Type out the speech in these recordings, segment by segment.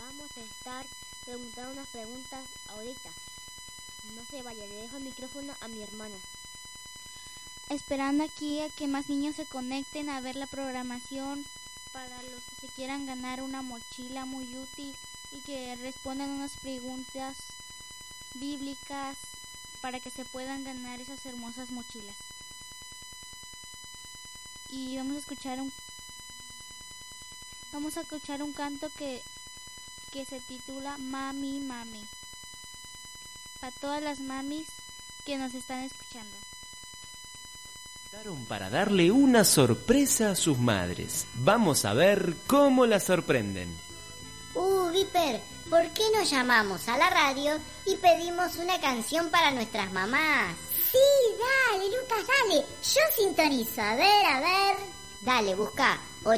Vamos a estar preguntando unas preguntas ahorita. No se vaya, le dejo el micrófono a mi hermana. Esperando aquí a que más niños se conecten a ver la programación para los que se quieran ganar una mochila muy útil y que respondan unas preguntas bíblicas para que se puedan ganar esas hermosas mochilas. Y vamos a escuchar un canto que se titula Mami, Mami, para todas las mamis que nos están escuchando. Para darle una sorpresa a sus madres. Vamos a ver cómo la sorprenden. Viper, ¿por qué no llamamos a la radio y pedimos una canción para nuestras mamás? Sí, dale, Lucas, dale. Yo sintonizo. A ver. Dale, busca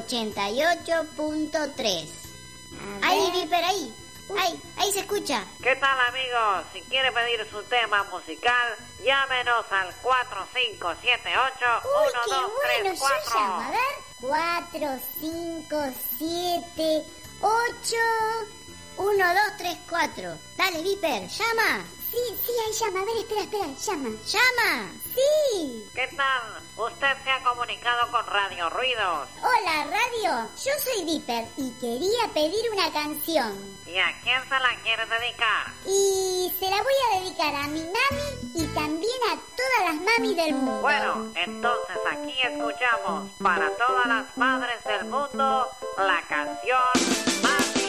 88.3. Ahí, Viper, ahí. Ahí se escucha. ¿Qué tal, amigos? Si quiere pedir su tema musical, llámenos al 4578-1234. Uy, qué bueno, yo llamo. A ver. 4578-1234. Dale, Viper, llama. Sí, ahí llama. A ver, espera, llama. ¿Llama? Sí. ¿Qué tal? Usted se ha comunicado con Radio Ruidos. Hola, radio. Yo soy Viper y quería pedir una canción. ¿Y a quién se la quiere dedicar? Y se la voy a dedicar a mi mami y también a todas las mamis del mundo. Bueno, entonces aquí escuchamos para todas las madres del mundo la canción Mami.